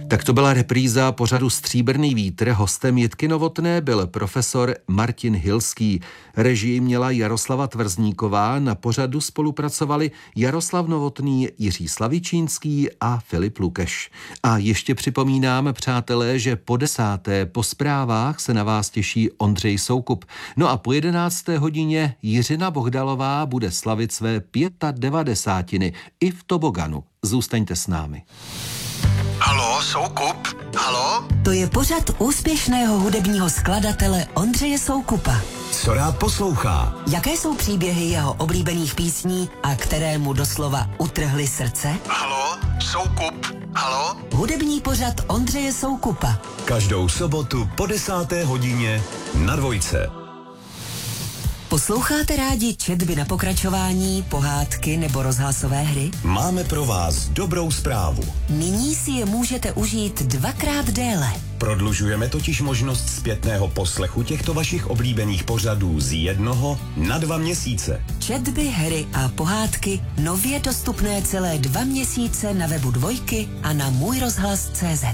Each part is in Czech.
Tak to byla repríza pořadu Stříbrný vítr. Hostem Jitky Novotné byl profesor Martin Hilský. Režii měla Jaroslava Tvrzdníková, na pořadu spolupracovali Jaroslav Novotný, Jiří Slavičínský a Filip Lukeš. A ještě připomínám, přátelé, že po 10. po zprávách se na vás těší Ondřej Soukup. No a po 11. hodině Jiřina Bohdalová bude slavit své 95. i v toboganu. Zůstaňte s námi. Haló, Soukup? Haló? To je pořad úspěšného hudebního skladatele Ondřeje Soukupa. Co rád poslouchá? Jaké jsou příběhy jeho oblíbených písní a které mu doslova utrhly srdce? Haló, Soukup? Haló? Hudební pořad Ondřeje Soukupa. Každou sobotu po 10. hodině na Dvojce. Posloucháte rádi četby na pokračování, pohádky nebo rozhlasové hry? Máme pro vás dobrou zprávu. Nyní si je můžete užít 2x déle. Prodlužujeme totiž možnost zpětného poslechu těchto vašich oblíbených pořadů z 1 na 2 měsíce. Četby, hry a pohádky nově dostupné celé 2 měsíce na webu Dvojky a na můjrozhlas.cz.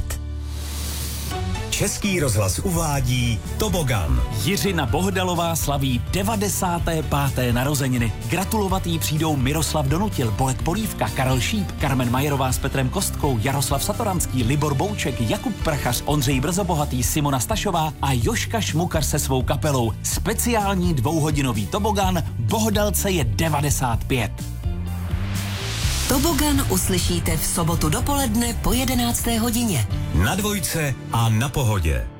Český rozhlas uvádí Tobogan. Jiřina Bohdalová slaví 95. narozeniny. Gratulovat jí přijdou Miroslav Donutil, Bolek Polívka, Karel Šíp, Carmen Majerová s Petrem Kostkou, Jaroslav Satoranský, Libor Bouček, Jakub Prachař, Ondřej Brzobohatý, Simona Stašová a Joška Šmukar se svou kapelou. Speciální 2hodinový tobogan Bohdalce je 95. Tobogan uslyšíte v sobotu dopoledne po 11. hodině. Na Dvojce a na Pohodě.